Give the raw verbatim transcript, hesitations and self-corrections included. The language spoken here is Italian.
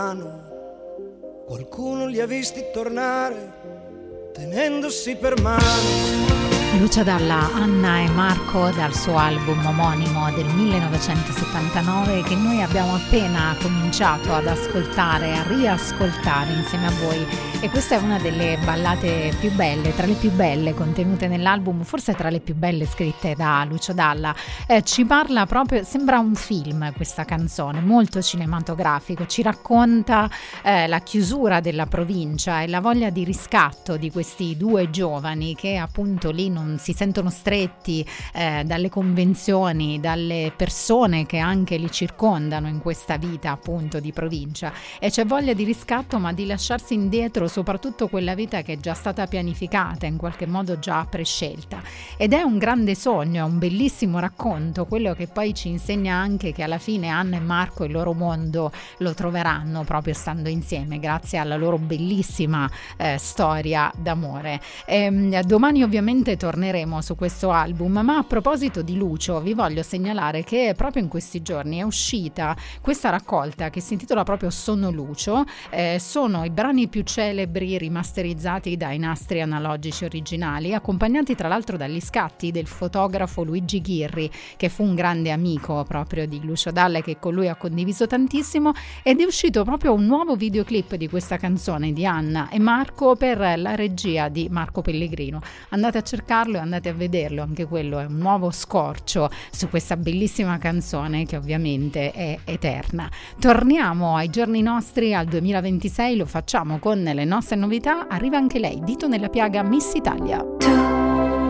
Qualcuno li ha visti tornare tenendosi per mano. Lucio Dalla, Anna e Marco, dal suo album omonimo del millenovecentosettantanove, che noi abbiamo appena cominciato ad ascoltare, a riascoltare insieme a voi. E questa è una delle ballate più belle, tra le più belle contenute nell'album, forse tra le più belle scritte da Lucio Dalla. Eh, ci parla proprio, sembra un film questa canzone, molto cinematografico, ci racconta eh, la chiusura della provincia e la voglia di riscatto di questi due giovani che appunto lì non si sentono stretti eh, dalle convenzioni, dalle persone che anche li circondano in questa vita appunto di provincia, e c'è voglia di riscatto, ma di lasciarsi indietro soprattutto quella vita che è già stata pianificata, in qualche modo già prescelta. Ed è un grande sogno, è un bellissimo racconto, quello che poi ci insegna anche che alla fine Anna e Marco il loro mondo lo troveranno proprio stando insieme, grazie alla loro bellissima eh, storia d'amore. E, domani ovviamente torneremo su questo album, ma a proposito di Lucio vi voglio segnalare che proprio in questi giorni è uscita questa raccolta che si intitola proprio Sono Lucio. Eh, sono i brani più celebri rimasterizzati dai nastri analogici originali, accompagnati tra l'altro dagli scatti del fotografo Luigi Ghirri, che fu un grande amico proprio di Lucio Dalla e che con lui ha condiviso tantissimo, ed è uscito proprio un nuovo videoclip di questa canzone di Anna e Marco per la regia di Marco Pellegrino. Andate a cercarlo e andate a vederlo, anche quello è un nuovo scorcio su questa bellissima canzone che ovviamente è eterna. Torniamo ai giorni nostri, al duemilaventisei, lo facciamo con le nostre novità. Arriva anche lei, Dito nella piaga Miss Italia.